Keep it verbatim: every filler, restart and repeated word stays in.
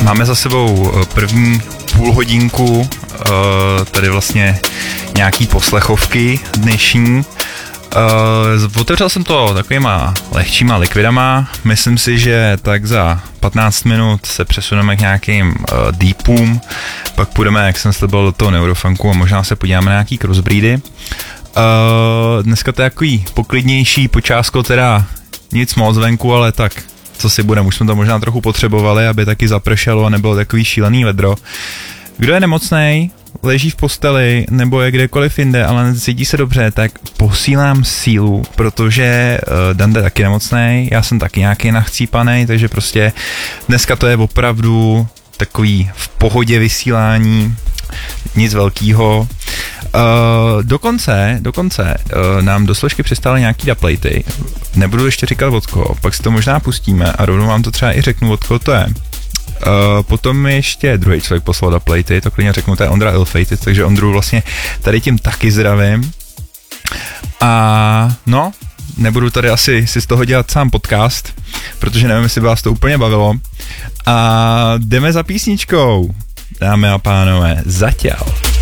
máme za sebou první půl hodinku, tady vlastně nějaký poslechovky dnešní. Uh, otevřel jsem to takovýma lehčíma likvidama, myslím si, že tak za patnáct minut se přesuneme k nějakým uh, deepům, pak půjdeme, jak jsem slibil, do toho neurofunku a možná se podíváme na nějaký crossbreedy. Uh, dneska to je takový poklidnější, počásko teda nic moc venku, ale tak co si budeme, už jsme to možná trochu potřebovali, aby taky zapršelo a nebylo takový šílený vedro. Kdo je nemocnej, leží v posteli nebo je kdekoliv jinde, ale necítí se dobře, tak posílám sílu, protože uh, Danda je taky nemocnej, já jsem taky nějaký nachcípanej, takže prostě dneska to je opravdu takový v pohodě vysílání, nic velkýho. Uh, dokonce, dokonce uh, nám do složky přistály nějaký dubplaty, nebudu ještě říkat od koho, pak si to možná pustíme a rovnou vám to třeba i řeknu, od koho to je. Uh, potom ještě druhý člověk poslal dubplaty, to klidně řeknu, to je Ondra Ill-Fated, takže Ondru vlastně tady tím taky zdravím. A no, nebudu tady asi si z toho dělat sám podcast, protože nevím, jestli by vás to úplně bavilo. A jdeme za písničkou, dámy a pánové, zatěl.